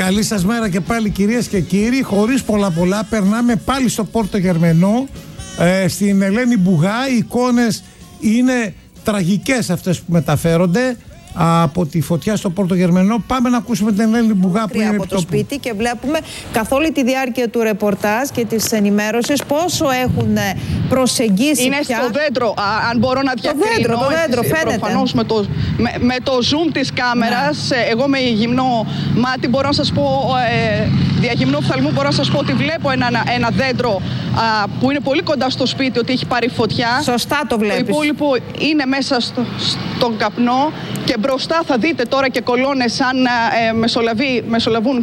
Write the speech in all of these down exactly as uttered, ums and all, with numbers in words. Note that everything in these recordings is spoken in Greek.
Καλή σας μέρα και πάλι, κυρίες και κύριοι. Χωρίς πολλά πολλά περνάμε πάλι στο Πόρτο Γερμενό, ε, στην Ελένη Μπουγά. Οι εικόνες είναι τραγικές αυτές που μεταφέρονται από τη φωτιά στο Πόρτο Γερμενό. Πάμε να ακούσουμε την Ελένη Μπουγά που είναι από το σπίτι και βλέπουμε καθ' όλη τη διάρκεια του ρεπορτάζ και της ενημέρωσης πόσο έχουν προσεγγίσει. Είναι πια στο δέντρο, α, αν μπορώ να διακρίνω. Το δέντρο, το δέντρο, φαίνεται. Προφανώς με το, με, με το zoom της κάμερας, ναι. Εγώ με γυμνό μάτι μπορώ να σας πω, ε, διαγυμνό οφθαλμού μπορώ να σας πω ότι βλέπω ένα, ένα δέντρο α, που είναι πολύ κοντά στο σπίτι, ότι έχει πάρει φωτιά. Σωστά το βλέπεις. Το υπόλοιπο είναι μέσα στο, στον καπνό και μπροστά θα δείτε τώρα και κολόνες σαν ε, μεσολαβεί, μεσολαβούν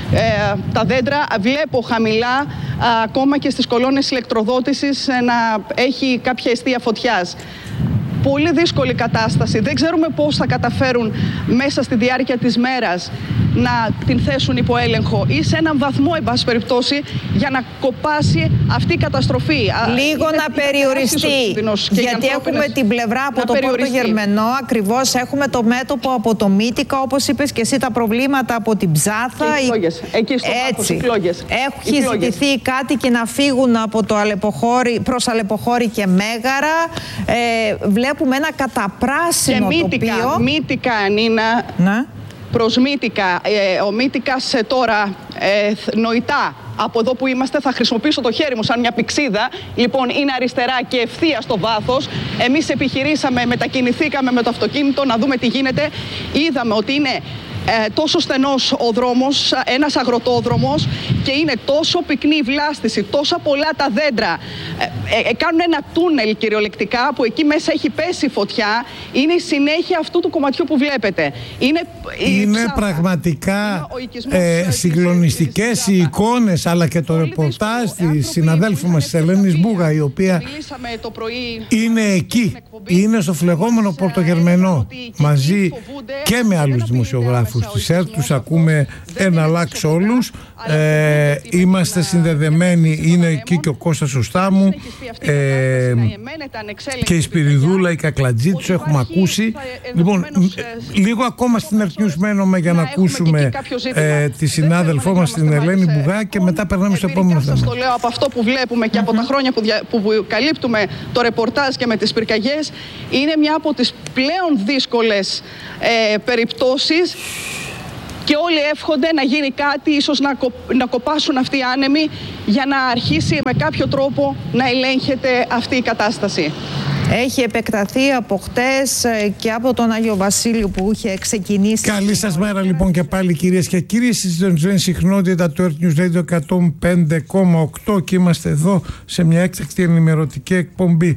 ε, τα δέντρα. Βλέπω χαμηλά α, ακόμα και στις κολόνες ηλεκτροδότησης ε, να έχει κάποια αιστεία φωτιάς. Πολύ δύσκολη κατάσταση. Δεν ξέρουμε πώς θα καταφέρουν μέσα στη διάρκεια της μέρας να την θέσουν υπό έλεγχο ή σε έναν βαθμό, εν πάση περιπτώσει, για να κοπάσει αυτή η καταστροφή. Λίγο είναι να περιοριστεί. Γιατί έχουμε την πλευρά από το Πόρτο Γερμενό, ακριβώς έχουμε το μέτωπο από το Μύτικα, όπως είπες και εσύ, τα προβλήματα από την Ψάθα. Εκεί στο βάθος, οι φλόγες. Έχει ζητηθεί οι κάτοικοι να φύγουν από το Αλεποχώρι, προς Αλεποχώρι και Μέγαρα. Ε, βλέπουμε ένα καταπράσινο και Μύτικα, τοπίο. Μύτικα, Νίνα. Ναι. Προς Μύτικα. Ε, ο Μύτικας ε, τώρα ε, νοητά από εδώ που είμαστε, θα χρησιμοποιήσω το χέρι μου σαν μια πηξίδα. Λοιπόν, είναι αριστερά και ευθεία στο βάθος. Εμείς επιχειρήσαμε, μετακινηθήκαμε με το αυτοκίνητο να δούμε τι γίνεται. Είδαμε ότι είναι Ε, τόσο στενός ο δρόμος, ένας αγροτόδρομος, και είναι τόσο πυκνή η βλάστηση, τόσα πολλά τα δέντρα. Ε, ε, κάνουν ένα τούνελ κυριολεκτικά που εκεί μέσα έχει πέσει φωτιά. Είναι η συνέχεια αυτού του κομματιού που βλέπετε. Είναι, είναι ψάθα. Πραγματικά είναι ε, συγκλονιστικές οι εικόνες, αλλά και το ρεπορτάζ της συναδέλφου μας της Ελένης Μπουγά, η οποία είναι εκεί, είναι στο φλεγόμενο Πόρτο Γερμενό, μαζί και με άλλους δημοσιογράφους της ΕΡΤ. Τους ακούμε ένα λάξ όλους. Ε, είμαστε συνδεδεμένοι, είναι εκεί και ο Κώστας ο Στάμου, ε, και η Σπυριδούλα, η Κακλατζή, τους έχουμε ακούσει. Λοιπόν, λίγο ακόμα στην ΕΡΤ News μένουμε για να ακούσουμε ε, τη συνάδελφό μας την Ελένη Μπουγά και μετά περνάμε στο επόμενο θέμα. Σας το λέω από αυτό που βλέπουμε και από τα χρόνια που, δια, που καλύπτουμε το ρεπορτάζ και με τις πυρκαγιές, είναι μια από τις πλέον δύσκολες ε, περιπτώσεις. Και όλοι εύχονται να γίνει κάτι, ίσως να, κο, να κοπάσουν αυτοί οι άνεμοι για να αρχίσει με κάποιο τρόπο να ελέγχεται αυτή η κατάσταση. Έχει επεκταθεί από χτες και από τον Άγιο Βασίλειο που είχε ξεκινήσει. Καλή σας μέρα λοιπόν και πάλι, κυρίες και κύριοι. Στην συχνότητα του Earth News Radio εκατόν πέντε κόμμα οκτώ και είμαστε εδώ σε μια έκτακτη ενημερωτική εκπομπή.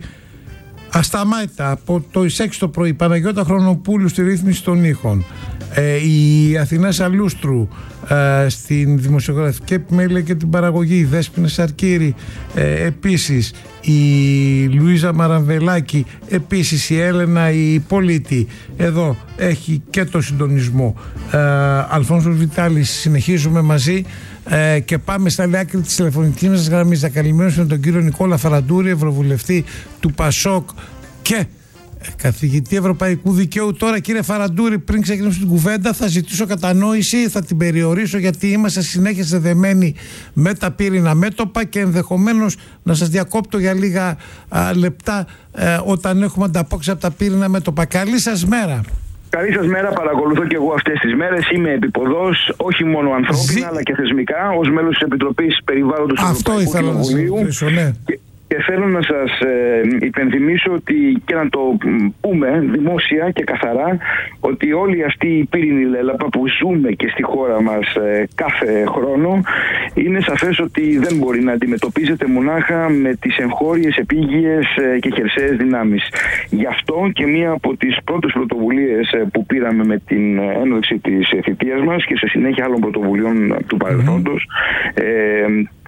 Ασταμάτητα από το έξι το πρωί, Παναγιώτα Χρονοπούλου στη ρύθμιση των ήχων, ε, η Αθηνά Σαλούστρου ε, στην δημοσιογραφική επιμέλεια και την παραγωγή, η Δέσποινα Σαρκύρη, ε, επίσης η Λουίζα Μαραμβελάκη, επίσης η Έλενα η Πολίτη εδώ έχει και το συντονισμό, ε, Αλφόνσος Βιτάλης. Συνεχίζουμε μαζί ε, και πάμε στα άλλη άκρη της τηλεφωνικής μας γραμμής. Θα καλημερώσουμε τον κύριο Νικόλα Φαραντούρη, ευρωβουλευτή του Πασόκ και καθηγητή Ευρωπαϊκού Δικαίου. Τώρα, κύριε Φαραντούρη, πριν ξεκινήσουμε την κουβέντα, θα ζητήσω κατανόηση, θα την περιορίσω, γιατί είμαστε συνέχεια συνδεμένοι με τα πύρινα μέτωπα και ενδεχομένως να σας διακόπτω για λίγα α, λεπτά α, όταν έχουμε ανταπόκριση από τα πύρινα μέτωπα. Καλή σας μέρα. Καλή σας μέρα, παρακολουθώ και εγώ αυτές τις μέρες. Είμαι επίποδος, όχι μόνο ανθρώπινα, Ζη... αλλά και θεσμικά, ως μέλος της Επιτροπής Περιβάλλοντος του Ευρωπαϊκού Κοινοβουλίου. Αυτό ήθελα να σας και... Και θέλω να σας ε, υπενθυμίσω ότι, και να το πούμε δημόσια και καθαρά, ότι όλη αυτή η πύρινη λέλαπα που ζούμε και στη χώρα μας ε, κάθε χρόνο, είναι σαφές ότι δεν μπορεί να αντιμετωπίζεται μονάχα με τις εγχώριες, επίγειες ε, και χερσαίες δυνάμεις. Γι' αυτό και μία από τις πρώτες πρωτοβουλίες ε, που πήραμε με την έναρξη της θητείας μας και σε συνέχεια άλλων πρωτοβουλειών του παρελθόντος, ε,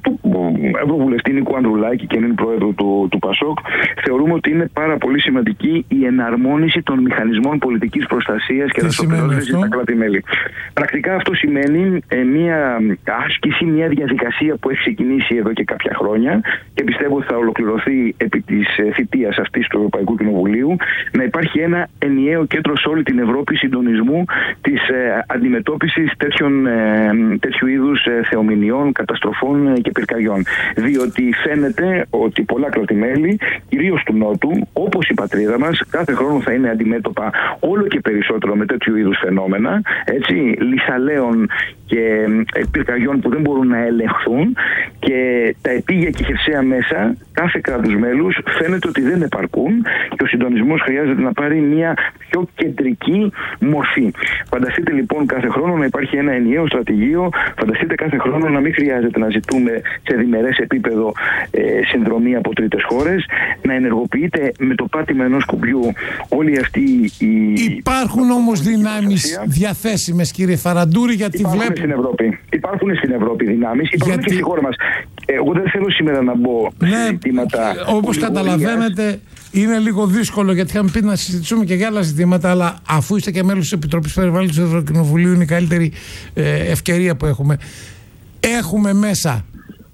του Ευρωβουλευτή Νίκου Ανδρουλάκη και είναι πρόεδρο του, του ΠΑΣΟΚ, θεωρούμε ότι είναι πάρα πολύ σημαντική η εναρμόνιση των μηχανισμών πολιτικής προστασίας και δασοπυρόσβεσης στα κράτη-μέλη. Πρακτικά αυτό σημαίνει ε, μια άσκηση, μια διαδικασία που έχει ξεκινήσει εδώ και κάποια χρόνια και πιστεύω ότι θα ολοκληρωθεί επί της θητείας αυτής του Ευρωπαϊκού Κοινοβουλίου, να υπάρχει ένα ενιαίο κέντρο σε όλη την Ευρώπη συντονισμού της ε, αντιμετώπισης τέτοιων, ε, τέτοιου είδους ε, θεομηνιών, καταστροφών ε, και πυρκαγιών. Διότι φαίνεται ότι πολλά κράτη-μέλη, κυρίως του Νότου, όπως η πατρίδα μας, κάθε χρόνο θα είναι αντιμέτωπα όλο και περισσότερο με τέτοιου είδους φαινόμενα, έτσι, λυσαλέων και ε, πυρκαγιών που δεν μπορούν να ελεγχθούν, και τα επίγεια και χερσαία μέσα κάθε κράτους μέλους φαίνεται ότι δεν επαρκούν και ο συντονισμός χρειάζεται να πάρει μια πιο κεντρική μορφή. Φανταστείτε λοιπόν κάθε χρόνο να υπάρχει ένα ενιαίο στρατηγείο, φανταστείτε κάθε χρόνο να μην χρειάζεται να ζητούμε σε διμερές επίπεδο ε, συνδρομή από τρίτες χώρες, να ενεργοποιείται με το πάτημα ενός κουμπιού όλη αυτή η... Υπάρχουν όμως δυνάμεις διαθέσιμες, κύριε Φαραντούρη, γιατί υπάρχουν βλέπω... στην Ευρώπη. Υπάρχουν στην Ευρώπη δυνάμεις, υπάρχουν γιατί... και στη χώρα μας. Εγώ δεν θέλω σήμερα να μπω ναι, σε ζητήματα... Όπως καταλαβαίνετε, είναι λίγο δύσκολο, γιατί είχαμε πει να συζητήσουμε και για άλλα ζητήματα, αλλά αφού είστε και μέλος της Επιτροπής Περιβάλλοντος του Ευρωκοινοβουλίου, είναι η καλύτερη ε, ευκαιρία που έχουμε. Έχουμε μέσα.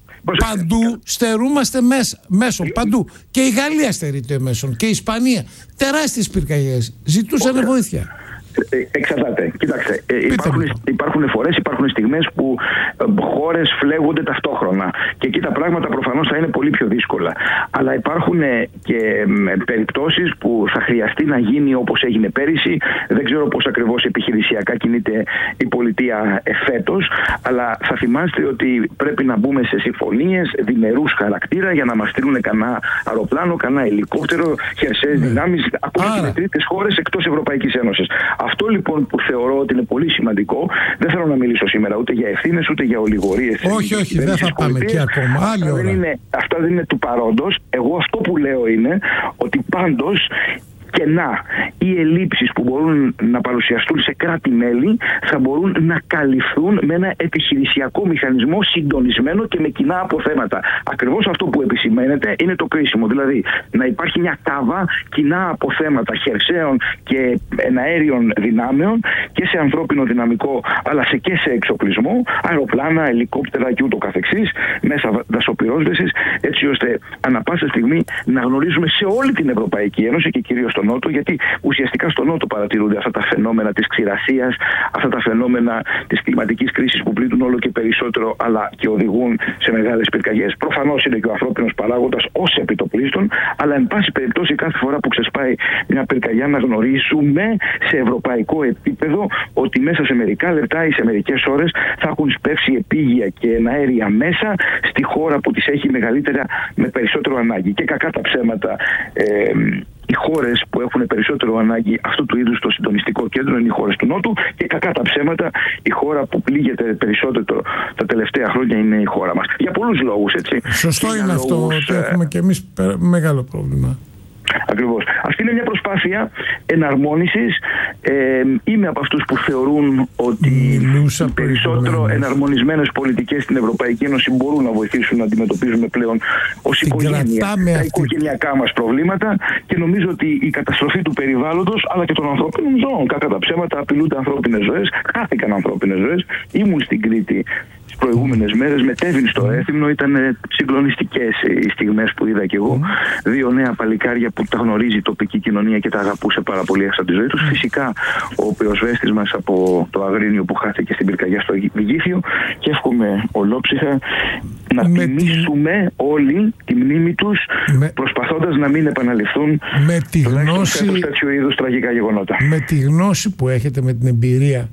Παντού στερούμαστε μέσα, μέσω, παντού. Και η Γαλλία στερείται μέσω και η Ισπανία. Τεράστιες πυρκαγιές. Ζητούσαν βοήθεια. Εξαρτάται. Κοιτάξτε, υπάρχουν, υπάρχουν φορές, υπάρχουν στιγμές που χώρες φλέγονται ταυτόχρονα και εκεί τα πράγματα προφανώς θα είναι πολύ πιο δύσκολα. Αλλά υπάρχουν και περιπτώσεις που θα χρειαστεί να γίνει όπως έγινε πέρυσι. Δεν ξέρω πώς ακριβώς επιχειρησιακά κινείται η πολιτεία εφέτος, αλλά θα θυμάστε ότι πρέπει να μπούμε σε συμφωνίες διμερούς χαρακτήρα για να μας στείλουν κανένα αεροπλάνο, κανένα ελικόπτερο, χερσαίες ναι. δυνάμεις, ακόμα Άρα. και με τρίτες χώρες εκτός Ευρωπαϊκής Ένωσης. Αυτό λοιπόν που θεωρώ ότι είναι πολύ σημαντικό, δεν θέλω να μιλήσω σήμερα ούτε για ευθύνες ούτε για ολιγορίες. Όχι, όχι, δεν θα πάμε εκεί ακόμα. Άλλη αυτά, δεν είναι, αυτά δεν είναι του παρόντος. Εγώ αυτό που λέω είναι ότι πάντως κενά ή ελλείψεις που μπορούν να παρουσιαστούν σε κράτη-μέλη θα μπορούν να καλυφθούν με ένα επιχειρησιακό μηχανισμό συντονισμένο και με κοινά αποθέματα. Ακριβώς αυτό που επισημαίνεται είναι το κρίσιμο. Δηλαδή να υπάρχει μια κάβα κοινά αποθέματα χερσαίων και εναέριων δυνάμεων και σε ανθρώπινο δυναμικό, αλλά σε και σε εξοπλισμό, αεροπλάνα, ελικόπτερα και ούτω καθεξής, μέσα δασοπυρόσβεσης, έτσι ώστε ανά πάσα στιγμή να γνωρίζουμε σε όλη την Ευρωπαϊκή Ένωση και κυρίως στο Νότο, γιατί ουσιαστικά στο Νότο παρατηρούνται αυτά τα φαινόμενα της ξηρασίας, αυτά τα φαινόμενα της κλιματικής κρίσης που πλήττουν όλο και περισσότερο, αλλά και οδηγούν σε μεγάλες πυρκαγιές. Προφανώς είναι και ο ανθρώπινος παράγοντας ως επιτοπλίστων, αλλά εν πάση περιπτώσει κάθε φορά που ξεσπάει μια πυρκαγιά να γνωρίζουμε σε ευρωπαϊκό επίπεδο ότι μέσα σε μερικά λεπτά ή σε μερικές ώρες θα έχουν σπεύσει επίγεια και εναέρια μέσα στη χώρα που τις έχει μεγαλύτερα με περισσότερο ανάγκη. Και κακά τα ψέματα, ε, οι χώρες που έχουν περισσότερο ανάγκη αυτού του είδους το συντονιστικό κέντρο είναι οι χώρες του Νότου, και κακά τα ψέματα η χώρα που πλήγεται περισσότερο τα τελευταία χρόνια είναι η χώρα μας. Για πολλούς λόγους, έτσι. Σωστό είναι αυτό, λόγους, ότι έχουμε και εμείς μεγάλο πρόβλημα. Ακριβώς. Αυτή είναι μια προσπάθεια εναρμόνισης. Ε, είμαι από αυτούς που θεωρούν ότι οι περισσότερο εναρμονισμένες πολιτικές στην Ευρωπαϊκή Ένωση μπορούν να βοηθήσουν να αντιμετωπίζουμε πλέον ως οικογένεια τα οικογενειακά μας προβλήματα, και νομίζω ότι η καταστροφή του περιβάλλοντος αλλά και των ανθρώπινων ζώων, κατά τα ψέματα, απειλούνται ανθρώπινες ζωές, χάθηκαν ανθρώπινες ζωές. Ήμουν στην Κρήτη τις προηγούμενες μέρες, μετέβην στο Ρέθυμνο, ήταν συγκλονιστικές οι στιγμές που είδα κι εγώ. Δύο νέα παλικάρια που τα γνωρίζει η τοπική κοινωνία και τα αγαπούσε πάρα πολύ έξω από τη ζωή τους. Φυσικά ο πυροσβέστης μας από το Αγρίνιο που χάθηκε στην πυρκαγιά στο Βηγήθιο, και εύχομαι ολόψυχα να με τιμήσουμε τη... όλοι τη μνήμη τους, με... προσπαθώντας να μην επαναληφθούν με τη γνώση... τέτοιου είδους τραγικά γεγονότα. Με τη γνώση που έχετε, με την εμπειρία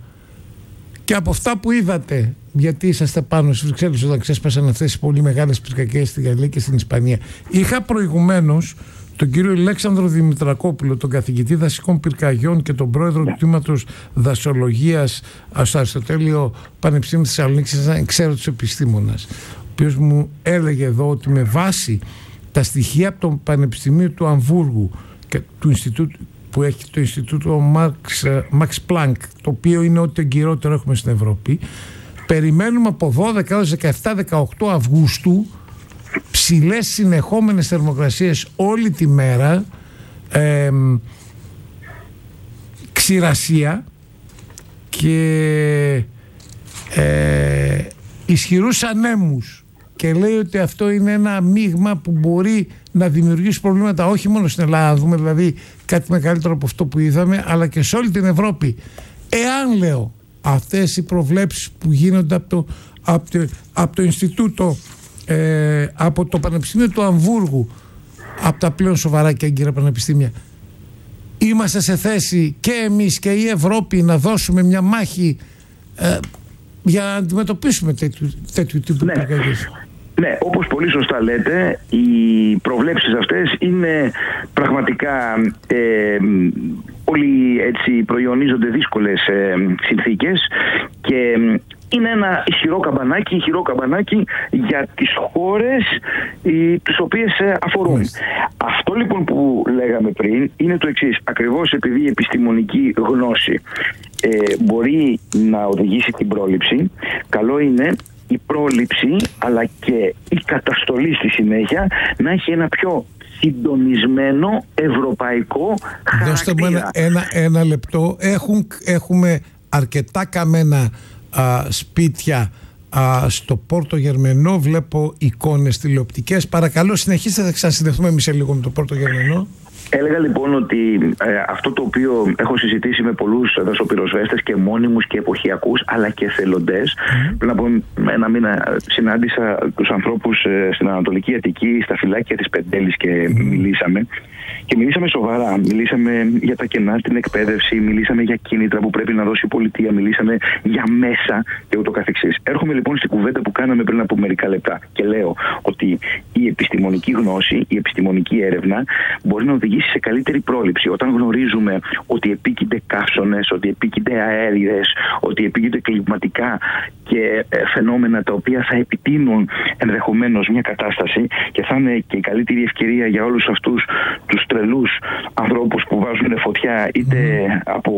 και από αυτά που είδατε, γιατί είσαστε πάνω στις Βρυξέλλες όταν ξέσπασαν αυτές οι πολύ μεγάλες πυρκαγιές στη Γαλλία και στην Ισπανία. Είχα προηγουμένως τον κύριο Αλέξανδρο Δημητρακόπουλο, τον καθηγητή δασικών πυρκαγιών και τον πρόεδρο του τμήματος δασολογίας στο Αριστοτέλειο Πανεπιστήμιο Θεσσαλονίκης, έναν εξαίρετος επιστήμονας, ο οποίος μου έλεγε εδώ ότι με βάση τα στοιχεία από το Πανεπιστημίο του Αμβούργου και του Ινστιτούτου που έχει το Ινστιτούτο Max, Max Planck, το οποίο είναι ό,τι εγκυρότερο έχουμε στην Ευρώπη, περιμένουμε από δώδεκα έως δεκαεπτά δεκαοκτώ Αυγούστου ψηλές συνεχόμενες θερμοκρασίες όλη τη μέρα, ε, ξηρασία και ε, ισχυρούς ανέμους, και λέει ότι αυτό είναι ένα μείγμα που μπορεί να δημιουργήσει προβλήματα όχι μόνο στην Ελλάδα, δούμε δηλαδή κάτι μεγαλύτερο από αυτό που είδαμε, αλλά και σε όλη την Ευρώπη. Εάν, λέω, αυτές οι προβλέψεις που γίνονται από το, από το, από το Ινστιτούτο, ε, από το Πανεπιστήμιο του Αμβούργου, από τα πλέον σοβαρά και έγκυρα πανεπιστήμια, είμαστε σε θέση και εμείς και η Ευρώπη να δώσουμε μια μάχη ε, για να αντιμετωπίσουμε τέτοιου, τέτοιου τύπου ναι. πυρκαγιές? Ναι, όπως πολύ σωστά λέτε, οι προβλέψεις αυτές είναι πραγματικά ε, πολύ έτσι προϊονίζονται δύσκολες ε, συνθήκες και είναι ένα ισχυρό καμπανάκι, ισχυρό καμπανάκι για τις χώρες οι, τις οποίες ε, αφορούν. Mm. Αυτό λοιπόν που λέγαμε πριν είναι το εξής. Ακριβώς επειδή η επιστημονική γνώση ε, μπορεί να οδηγήσει την πρόληψη, καλό είναι η πρόληψη αλλά και η καταστολή στη συνέχεια να έχει ένα πιο συντονισμένο ευρωπαϊκό χαρακτήρα. Δώστε μου ένα, ένα, ένα λεπτό. Έχουν, έχουμε αρκετά καμένα α, σπίτια α, στο Πόρτο Γερμενό. Βλέπω εικόνες τηλεοπτικές. Παρακαλώ συνεχίστε, θα ξανασυνδεθούμε εμείς σε λίγο με το Πόρτο Γερμενό. Έλεγα λοιπόν ότι ε, αυτό το οποίο έχω συζητήσει με πολλούς δασοπυροσβέστες και μόνιμους και εποχιακούς αλλά και εθελοντές, mm. πριν από ένα μήνα συνάντησα τους ανθρώπους ε, στην Ανατολική Αττική, στα φυλάκια της Πεντέλης και mm. μιλήσαμε. Και μιλήσαμε σοβαρά, μιλήσαμε για τα κενά στην εκπαίδευση, μιλήσαμε για κίνητρα που πρέπει να δώσει η πολιτεία, μιλήσαμε για μέσα και ούτω καθεξής. Έρχομαι λοιπόν στην κουβέντα που κάναμε πριν από μερικά λεπτά και λέω ότι η επιστημονική γνώση, η επιστημονική έρευνα μπορεί να οδηγήσει σε καλύτερη πρόληψη. Όταν γνωρίζουμε ότι επίκυνται καύσονες, ότι επίκυνται αέριες, ότι επίκυνται κλιματικά και φαινόμενα τα οποία θα επιτείνουν ενδεχομένως μια κατάσταση και θα είναι και η καλύτερη ευκαιρία για όλους αυτούς τους τρελούς ανθρώπους που βάζουν φωτιά είτε mm. από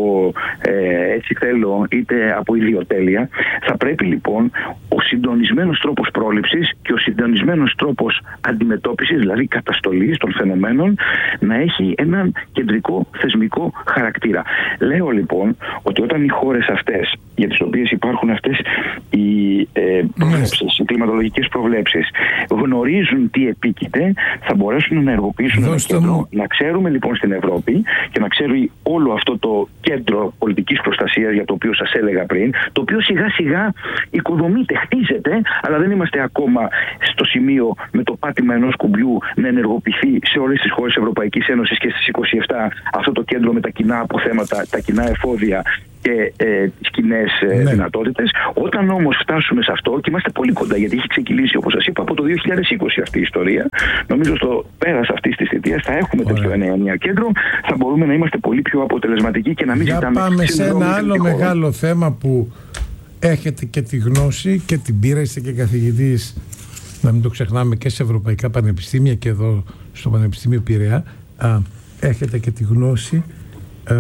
ε, έτσι θέλω είτε από ιδιοτέλεια, θα πρέπει λοιπόν ο συντονισμένος τρόπος πρόληψης και ο συντονισμένος τρόπος αντιμετώπισης, δηλαδή καταστολής των φαινομένων, να έχει έναν κεντρικό θεσμικό χαρακτήρα. Λέω λοιπόν ότι όταν οι χώρες αυτές για τις οποίες υπάρχουν αυτές οι ε, προβλέψεις, οι κλιματολογικές προβλέψεις, γνωρίζουν τι επίκειται, θα μπορέσουν να ενεργοποιήσουν ένα κέντρο. Να ξέρουμε λοιπόν στην Ευρώπη και να ξέρει όλο αυτό το κέντρο πολιτικής προστασίας για το οποίο σας έλεγα πριν, το οποίο σιγά σιγά οικοδομείται, χτίζεται, αλλά δεν είμαστε ακόμα στο σημείο με το πάτημα ενός κουμπιού να ενεργοποιηθεί σε όλες τις χώρες Ευρωπαϊκής Ένωσης και στις είκοσι επτά αυτό το κέντρο με τα κοινά αποθέματα, τα κοινά εφόδια και ε, τις κοινές ε, ναι. δυνατότητες. Όταν όμως φτάσουμε σε αυτό, και είμαστε πολύ κοντά γιατί έχει ξεκινήσει όπως σας είπα από το δύο χιλιάδες είκοσι αυτή η ιστορία, νομίζω στο πέρας αυτής της θητείας θα έχουμε Ωραία. τέτοιο ενιαίο κέντρο, θα μπορούμε να είμαστε πολύ πιο αποτελεσματικοί και να μην Για ζητάμε... Πάμε σε ένα άλλο μεγάλο θέμα που έχετε και τη γνώση και την πείρα, είστε και καθηγητής, να μην το ξεχνάμε, και σε ευρωπαϊκά πανεπιστήμια και εδώ στο Πανεπιστήμιο Πειραιά. Α, έχετε και τη γνώση. Ε,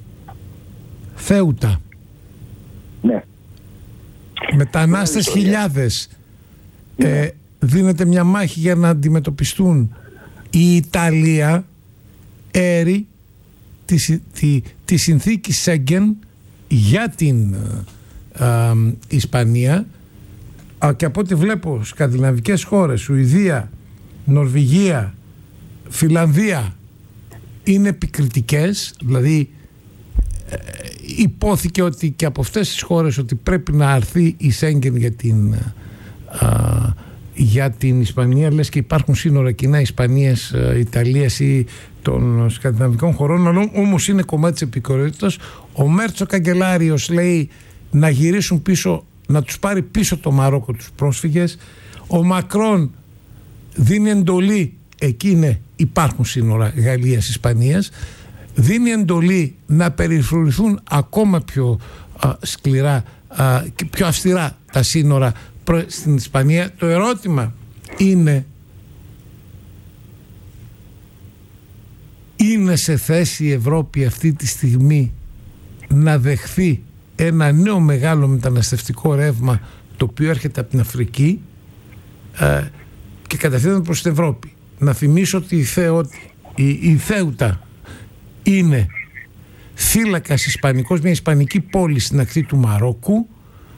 Θέουτα. Ναι. Μετανάστες χιλιάδες. Ναι. Ε, δίνεται μια μάχη για να αντιμετωπιστούν. Η Ιταλία έρει τη, τη, τη συνθήκη Σέγγεν για την α, α, Ισπανία, α, και από ό,τι βλέπω σκανδιναβικές χώρες, Σουηδία, Νορβηγία, Φιλανδία, είναι επικριτικές. Δηλαδή ε, υπόθηκε ότι και από αυτές τις χώρες ότι πρέπει να αρθεί η Σέγγεν για την, α, για την Ισπανία, λες και υπάρχουν σύνορα κοινά Ισπανίας, Ιταλίας ή των σκανδιναβικών χωρών, αλλά όμως είναι κομμάτι της επικαιρότητας. Ο Μέρτς ο καγκελάριος λέει να γυρίσουν πίσω, να τους πάρει πίσω το Μαρόκο τους πρόσφυγες. Ο Μακρόν δίνει εντολή, εκεί είναι, υπάρχουν σύνορα Γαλλίας-Ισπανίας, δίνει εντολή να περιφρουρηθούν ακόμα πιο α, σκληρά α, και πιο αυστηρά τα σύνορα στην Ισπανία. Το ερώτημα είναι, είναι σε θέση η Ευρώπη αυτή τη στιγμή να δεχθεί ένα νέο μεγάλο μεταναστευτικό ρεύμα, το οποίο έρχεται από την Αφρική ε, και κατευθύνεται προς την Ευρώπη. Να θυμίσω ότι η, Θεότη, η, η Θέουτα είναι θύλακας ισπανικός, μια ισπανική πόλη στην ακτή του Μαρόκου,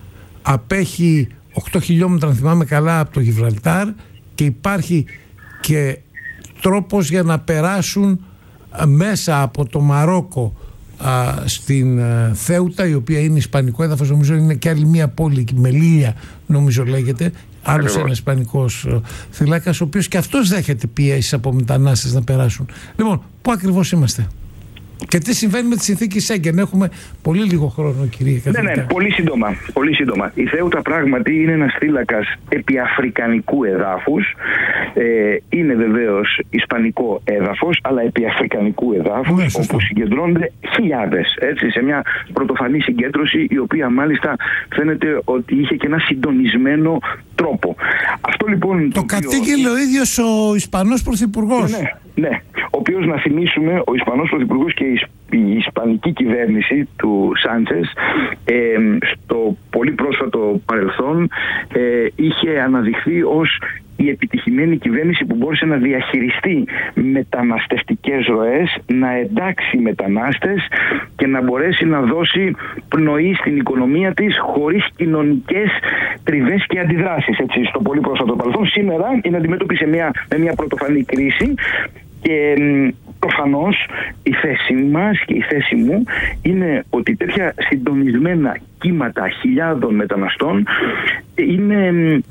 απέχει οκτώ χιλιόμετρα αν θυμάμαι καλά από το Γιβραλτάρ, και υπάρχει και τρόπος για να περάσουν μέσα από το Μαρόκο α, στην α, Θέουτα, η οποία είναι ισπανικό έδαφος. Νομίζω είναι και άλλη μια πόλη, Μελίλια νομίζω λέγεται, άλλος ένα ισπανικός θυλάκας, ο οποίος και αυτός δέχεται πιέσεις από μετανάστες να περάσουν. Λοιπόν, πού ακριβώς είμαστε και τι συμβαίνει με τη συνθήκη Σέγγεν? Έχουμε πολύ λίγο χρόνο, κύριε καθηγητά. Ναι, ναι, πολύ σύντομα, πολύ σύντομα. Η Θέουτα πράγματι είναι ένας θύλακας επιαφρικανικού εδάφους. Ε, είναι βεβαίως ισπανικό έδαφος, αλλά επιαφρικανικού εδάφους, ναι, όπου συγκεντρώνονται χιλιάδες, έτσι, σε μια πρωτοφανή συγκέντρωση, η οποία μάλιστα φαίνεται ότι είχε και ένα συντονισμένο τρόπο. Αυτό λοιπόν... Το οποίο... κατήγγειλε ο ίδιος ο Ισπανός Πρωθυπουργός. Ναι, ναι. Ο οποίος, να θυμίσουμε, ο Ισπανός Πρωθυπουργός και η, η Ισπανική κυβέρνηση του Σάντσες ε, στο πολύ πρόσφατο παρελθόν ε, είχε αναδειχθεί ως η επιτυχημένη κυβέρνηση που μπόρεσε να διαχειριστεί μεταναστευτικές ροές, να εντάξει μετανάστες και να μπορέσει να δώσει πνοή στην οικονομία της χωρίς κοινωνικές τριβές και αντιδράσεις. Έτσι, στο πολύ πρόσφατο παρελθόν, σήμερα είναι αντιμέτωπη σε μια, με μια πρωτοφανή κρίση. Και προφανώς η θέση μας και η θέση μου είναι ότι τέτοια συντονισμένα κύματα χιλιάδων μεταναστών είναι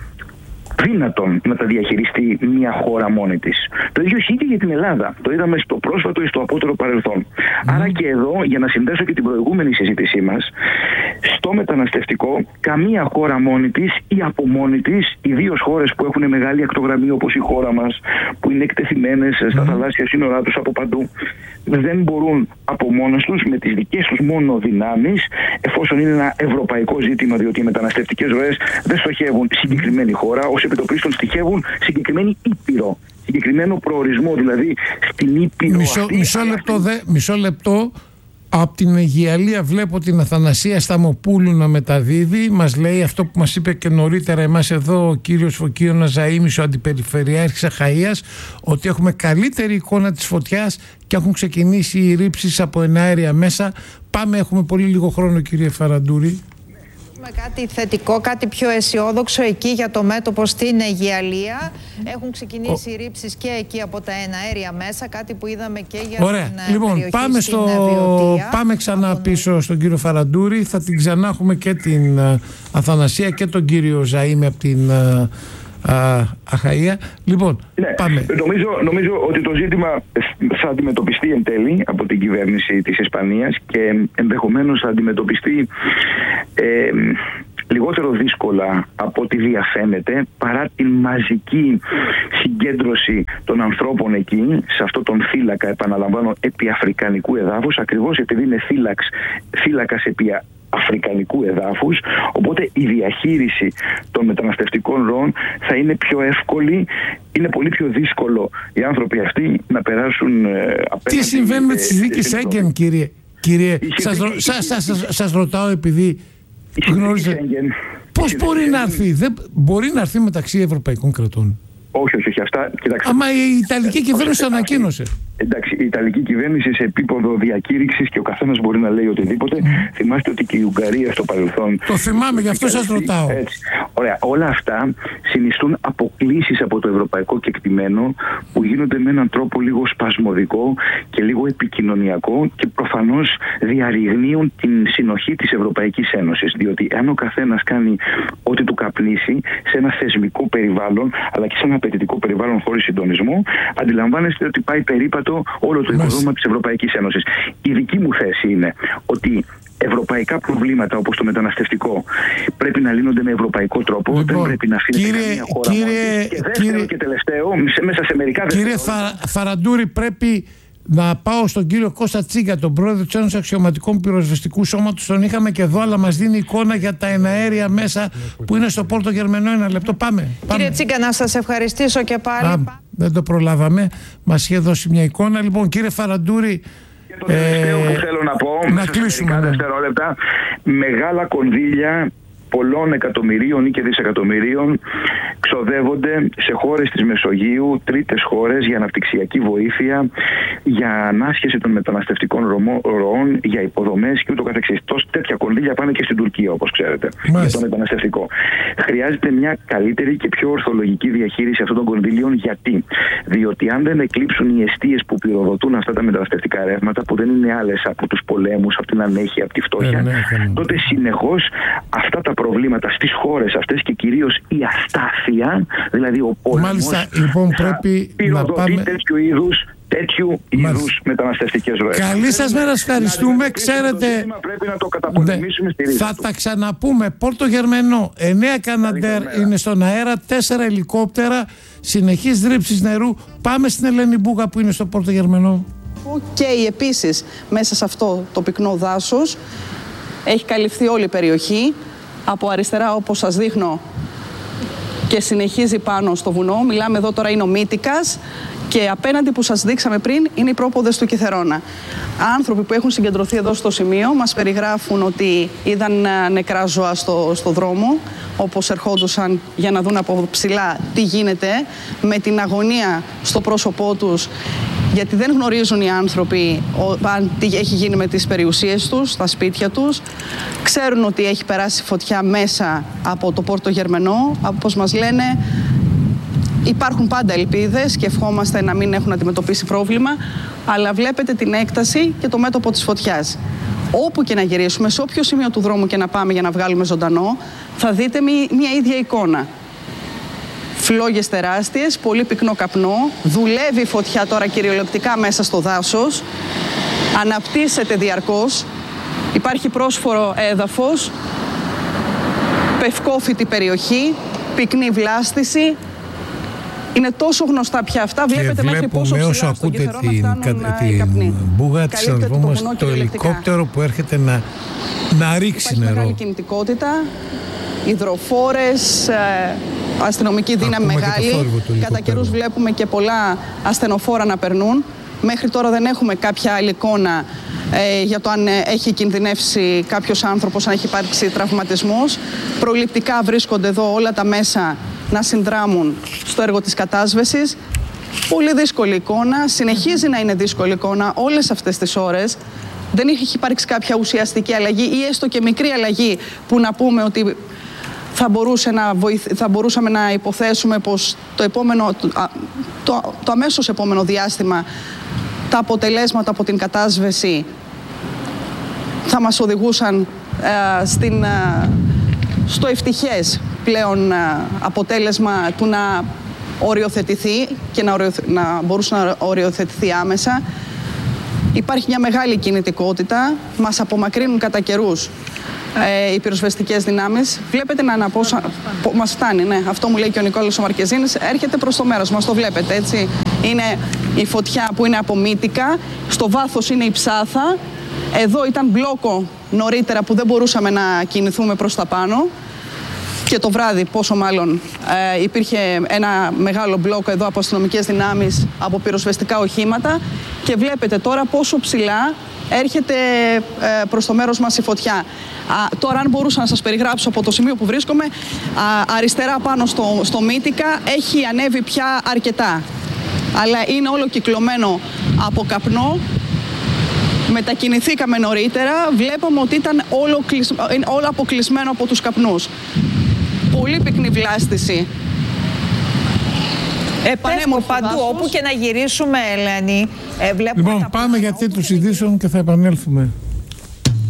δύνατον να τα διαχειριστεί μια χώρα μόνη της. Το ίδιο ισχύει και για την Ελλάδα. Το είδαμε στο πρόσφατο ή στο απότερο παρελθόν. Mm. Άρα και εδώ, για να συνδέσω και την προηγούμενη συζήτησή μας, στο μεταναστευτικό, καμία χώρα μόνη της ή από μόνη της, ιδίως χώρες που έχουν μεγάλη ακτογραμμή όπως η χώρα μας, που είναι εκτεθειμένες στα mm. θαλάσσια σύνορά τους από παντού, δεν μπορούν από μόνες τους, με τις δικές τους μόνο δυνάμεις, εφόσον είναι ένα ευρωπαϊκό ζήτημα, διότι οι μεταναστευτικές ροές δεν στοχεύουν συγκεκριμένη χώρα, ως επιτοπλίστων στοιχεύουν συγκεκριμένη ήπειρο, συγκεκριμένο προορισμό, δηλαδή στην ήπειρο μισό, αυτή. Μισό λεπτό, δε, μισό λεπτό. Από την Αιγιαλία βλέπω την Αθανασία Σταμοπούλου να μεταδίδει. Μας λέει αυτό που μας είπε και νωρίτερα εμάς εδώ ο κύριος Φωκίωνας Ζαΐμης, ο Αντιπεριφερειάρχης Αχαΐας, ότι έχουμε καλύτερη εικόνα της φωτιάς και έχουν ξεκινήσει οι ρήψεις από εναέρια μέσα. Πάμε, έχουμε πολύ λίγο χρόνο, κύριε Φαραντούρη. Κάτι θετικό, κάτι πιο αισιόδοξο εκεί για το μέτωπο στην Αιγιαλία. Έχουν ξεκινήσει οι ρήψεις και εκεί από τα εναέρια μέσα, κάτι που είδαμε και για Ωραία. την λοιπόν, περιοχή πάμε στην στο... Βιωτία. Πάμε ξανά από... πίσω στον κύριο Φαραντούρη. Θα την ξανά έχουμε και την uh, Αθανασία και τον κύριο Ζαΐμη από την uh, uh, Αχαΐα. Λοιπόν, ναι, πάμε. Νομίζω, νομίζω ότι το ζήτημα θα αντιμετωπιστεί εν τέλει από την κυβέρνηση της Ισπανίας και ενδεχομένως θα αντιμετωπιστεί ε, λιγότερο δύσκολα από ό,τι διαφαίνεται, παρά την μαζική συγκέντρωση των ανθρώπων εκεί, σε αυτό τον θύλακα, επαναλαμβάνω, επί αφρικανικού εδάφους, ακριβώς επειδή είναι θύλαξ, θύλακας επί αφρικανικού εδάφους, οπότε η διαχείριση των μεταναστευτικών ροών θα είναι πιο εύκολη. Είναι πολύ πιο δύσκολο οι άνθρωποι αυτοί να περάσουν ε, απέναντι. Τι συμβαίνει με τη συνθήκη Σέγγεν, κύριε? Κύριε, σας, ρω, σας, σας, σας, σας ρωτάω επειδή γνωρίζετε. Πώς μπορεί να έρθει? Δεν μπορεί να έρθει μεταξύ ευρωπαϊκών κρατών? Όχι, όχι, όχι. Αυτά, κοιτάξτε. Άμα η Ιταλική κυβέρνηση το ανακοίνωσε. Εντάξει, η Ιταλική κυβέρνηση σε επίπεδο διακήρυξης και ο καθένας μπορεί να λέει οτιδήποτε. Mm. Θυμάστε ότι και η Ουγγαρία στο παρελθόν. Το θυμάμαι, γι' αυτό σας ρωτάω. Έτσι. Ωραία, όλα αυτά συνιστούν αποκλίσεις από το ευρωπαϊκό κεκτημένο που γίνονται με έναν τρόπο λίγο σπασμωδικό και λίγο επικοινωνιακό και προφανώς διαρριγνύουν την συνοχή της Ευρωπαϊκής Ένωσης. Διότι αν ο καθένας κάνει ό,τι του καπνίσει σε ένα θεσμικό περιβάλλον αλλά και σε ένα απαιτητικό περιβάλλον χωρίς συντονισμό, αντιλαμβάνεστε ότι πάει περίπατο όλο το οικοδόμημα της Ευρωπαϊκής Ένωσης. Η δική μου θέση είναι ότι ευρωπαϊκά προβλήματα όπως το μεταναστευτικό πρέπει να λύνονται με ευρωπαϊκό τρόπο. Λοιπόν, δεν πρέπει να αφήνεται κύριε, καμία χώρα κύριε, μόνη. Και δεύτερο κύριε, και τελευταίο, μέσα σε μερικά κύριε δευτερόλεπτα. Φα, Φαραντούρη, πρέπει να πάω στον κύριο Κώστα Τσίγκα, τον πρόεδρο της Ένωσης Αξιωματικών Πυροσβεστικού Σώματος. Τον είχαμε και εδώ, αλλά μας δίνει εικόνα για τα εναέρια μέσα που είναι στο Πόρτο Γερμενό. Ένα λεπτό, πάμε. πάμε. Κύριε Τσίγκα, να σας ευχαριστήσω και πάλι. Α, δεν το προλάβαμε. Μας είχε δώσει μια εικόνα. Λοιπόν, κύριε Φαραντούρη. Και το τελευταίο ε, που θέλω να πω, να μέσα κλείσουμε. Σε μερικά δευτερόλεπτα, μεγάλα κονδύλια πολλών εκατομμυρίων ή και δισεκατομμυρίων ξοδεύονται σε χώρες της Μεσογείου, τρίτες χώρες, για αναπτυξιακή βοήθεια, για ανάσχεση των μεταναστευτικών ροών, για υποδομές και ούτω καθεξής. Τόσο τέτοια κονδύλια πάνε και στην Τουρκία, όπως ξέρετε, Μάλιστα. για το μεταναστευτικό. Χρειάζεται μια καλύτερη και πιο ορθολογική διαχείριση αυτών των κονδυλίων. Γιατί? Διότι αν δεν εκλείψουν οι εστίες που πυροδοτούν αυτά τα μεταναστευτικά ρεύματα, που δεν είναι άλλες από τους πολέμους, από την ανέχεια, από τη φτώχεια, ε, ναι, ναι. τότε συνεχώς αυτά τα προβλήματα στις χώρες αυτές και κυρίως η αστάθεια, δηλαδή ο πόλεμος, Μάλιστα, λοιπόν, πρέπει να πάμε... τέτοιου είδους τέτοιου είδους μεταναστευτικές ροές. Καλή σας μέρα, ευχαριστούμε. Ξέρετε, πρέπει να το καταπολεμήσουμε, ναι, στη θα του. τα ξαναπούμε. Πόρτο Γερμενό, εννέα Καναντέρ είναι στον αέρα, τέσσερα ελικόπτερα, συνεχής ρήψης νερού. Πάμε στην Ελένη Μπούγα που είναι στο Πόρτο Γερμενό. Και επίσης μέσα σε αυτό το πυκνό δάσος έχει καλυφθεί όλη η περιοχή. Από αριστερά, όπως σας δείχνω, και συνεχίζει πάνω στο βουνό. Μιλάμε εδώ τώρα, είναι ο Μύτικας, και απέναντι που σας δείξαμε πριν είναι οι πρόποδες του Κιθερώνα. Άνθρωποι που έχουν συγκεντρωθεί εδώ στο σημείο μας περιγράφουν ότι είδαν νεκρά ζώα στο, στο δρόμο, όπως ερχόντουσαν για να δουν από ψηλά τι γίνεται, με την αγωνία στο πρόσωπό τους, γιατί δεν γνωρίζουν οι άνθρωποι αν τι έχει γίνει με τις περιουσίες τους, στα σπίτια τους. Ξέρουν ότι έχει περάσει φωτιά μέσα από το Πόρτο Γερμενό. Όπως μας λένε, υπάρχουν πάντα ελπίδες και ευχόμαστε να μην έχουν αντιμετωπίσει πρόβλημα, αλλά βλέπετε την έκταση και το μέτωπο της φωτιάς. Όπου και να γυρίσουμε, σε όποιο σημείο του δρόμου και να πάμε για να βγάλουμε ζωντανό, θα δείτε μια ίδια εικόνα. Φλόγες τεράστιες, πολύ πυκνό καπνό, δουλεύει η φωτιά τώρα κυριολεκτικά μέσα στο δάσος, αναπτύσσεται διαρκώς, υπάρχει πρόσφορο έδαφος, πευκόφυτη περιοχή, πυκνή βλάστηση. Είναι τόσο γνωστά πια αυτά, βλέπετε μέχρι πόσο ψηλά όσο στον Κιθερώνα φτάνουν οι καπνοί. Την Μπούγα της αδερφόμας, το, το ελικόπτερο που έρχεται να, να ρίξει υπάρχει νερό. Μεγάλη κινητικότητα, υδροφόρες, ε, αστυνομική δύναμη Ακούμε μεγάλη. Κατά καιρούς βλέπουμε και πολλά ασθενοφόρα να περνούν. Μέχρι τώρα δεν έχουμε κάποια άλλη εικόνα ε, για το αν έχει κινδυνεύσει κάποιος άνθρωπος, αν έχει υπάρξει τραυματισμός. Προληπτικά βρίσκονται εδώ όλα τα μέσα να συνδράμουν στο έργο της κατάσβεσης. Πολύ δύσκολη εικόνα, συνεχίζει να είναι δύσκολη εικόνα όλες αυτές τις ώρες. Δεν έχει υπάρξει κάποια ουσιαστική αλλαγή ή έστω και μικρή αλλαγή που να πούμε ότι θα, μπορούσε να βοηθ... θα μπορούσαμε να υποθέσουμε πως το, επόμενο, το, το, το αμέσως επόμενο διάστημα τα αποτελέσματα από την κατάσβεση θα μας οδηγούσαν ε, στην, ε, στο ευτυχές πλέον ε, αποτέλεσμα του να οριοθετηθεί και να, οριο... να μπορούσε να οριοθετηθεί άμεσα. Υπάρχει μια μεγάλη κινητικότητα, μας απομακρύνουν κατά καιρούς ε, οι πυροσβεστικές δυνάμεις. Βλέπετε να αναπόσα... Μας φτάνει, ναι, αυτό μου λέει και ο Νικόλαος ο Μαρκεζίνης, έρχεται προς το μέρος μας, το βλέπετε, έτσι. Είναι η φωτιά που είναι από Μύτικα, στο βάθος είναι η Ψάθα, εδώ ήταν μπλόκο νωρίτερα που δεν μπορούσαμε να κινηθούμε προς τα πάνω. Και το βράδυ, πόσο μάλλον, ε, υπήρχε ένα μεγάλο μπλόκο εδώ από αστυνομικές δυνάμεις, από πυροσβεστικά οχήματα και βλέπετε τώρα πόσο ψηλά έρχεται ε, προς το μέρος μας η φωτιά. Α, τώρα, αν μπορούσα να σας περιγράψω από το σημείο που βρίσκομαι, α, αριστερά πάνω στο, στο Μύτικα έχει ανέβει πια αρκετά. Αλλά είναι όλο κυκλωμένο από καπνό. Μετακινηθήκαμε νωρίτερα, βλέπαμε ότι ήταν όλο, κλεισ... όλο αποκλεισμένο από τους καπνούς. Πολύ πυκνή βλάστηση. Επανέμορφο παντού, δάσος. Όπου και να γυρίσουμε, Ελένη, ε, βλέπουμε. Λοιπόν, πάμε για τίτλους ειδήσεων και θα επανέλθουμε.